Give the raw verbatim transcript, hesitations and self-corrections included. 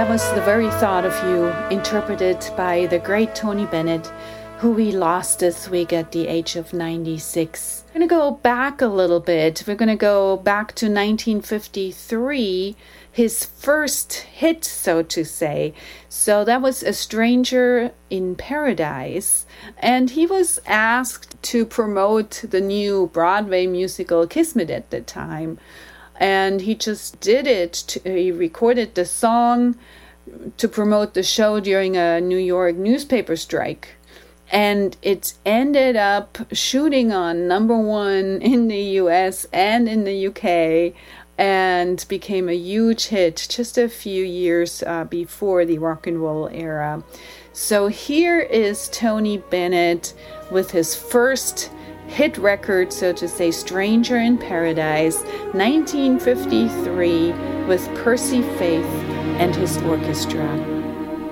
that was The Very Thought of You, interpreted by the great Tony Bennett, who we lost this week at the age of ninety-six. We're going to go back a little bit. We're going to go back to nineteen fifty-three, his first hit, so to say. So that was A Stranger in Paradise. And he was asked to promote the new Broadway musical Kismet at the time. And he just did it. To, he recorded the song to promote the show during a New York newspaper strike. And it ended up shooting on number one in the U S and in the U K and became a huge hit just a few years uh, before the rock and roll era. So here is Tony Bennett with his first hit record, so to say, Stranger in Paradise, nineteen fifty-three, with Percy Faith and his orchestra.